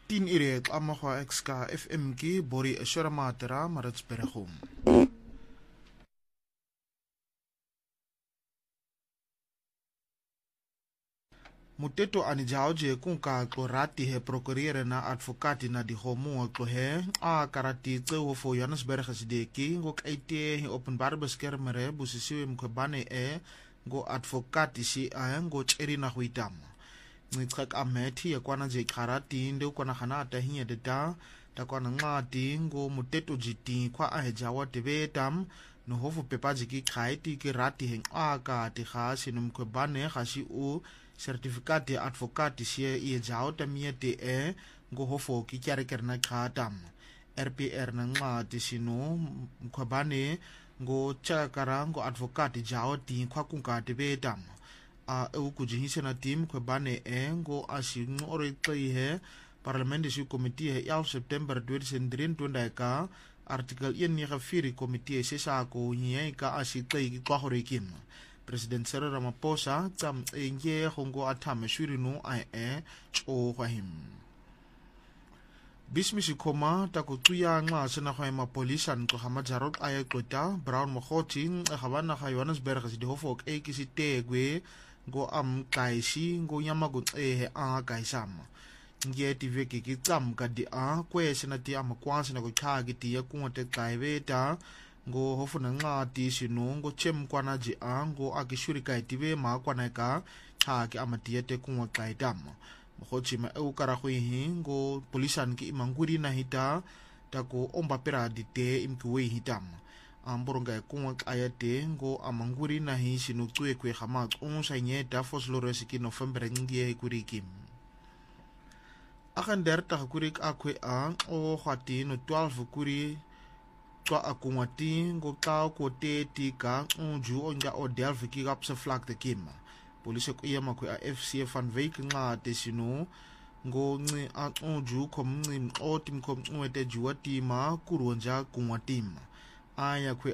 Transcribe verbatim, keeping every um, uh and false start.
tien ure amagwa exka F M ki bori eshoramatera Maritzburg. Muteto anijaoje kunka klorati he procurere na advocati na di homo klohe a karati tsewo fo Johannesburg sideki go kaite he openbare beskermere busisiwe mkebane e go advocati si a go cheri na huitam. Ngichak amethi yakwana je karati nde ukwana hanata hinye deta takwana ngati go muteto jiti kwa ahejawa tebetam no hofu pepaji ki kaiti ki rati heng aka ti khasi no mkebane khasi u certificate ya advocati siya iya jao tamia te e go hofo ki kyare kerna khatam R P R na ngati sino mkhwabane go chakara go advocati jao ti kwa kunka te betam a e ukujihise na tim mkhwabane e go asi ngore tlihe parliament si committee he elf September twenty twenty-three ka article yen ni gafiri committee se sa ko nye ka asi tli kwa hore kim President Cyril Ramaphosa tsam enge hongo athame shwirinu ai e cho hwahim bismisi khoma takutuya nga sena khwema police an khama jarot ay klota brown mokhoti khabana kha Johannesburg si hofok e kisitegwe go am kaisi go nyama go ehe a kaisama nge tive ki kitsam ka di a kwesena ti amakwasi na go khagi ti ya kungote kaibeta go hofuna ngati sino go chem kwana ji ango akishuri kaitibe ma kwana ka khaki amatiete kunwa kaidam mochi ma e ukara khwi go polisan ki imanguri na hita tako omba pera dite imkuwe hitam amboronga kunwa ayate go amanguri na hi sino tue kwe khama onsa nyeta foslores ki November ngie kurikim akan der ta kurik akwe a o khati no twelve kuri kwa akumati ngo tao ko te tika unju onja o delve ki gap se vlak te kim polisie ko yema ko F C van Wyk nga te sino ngo ngi a unju kom ngi o tim kom ngwete juwa tima kuronja kumwatim aya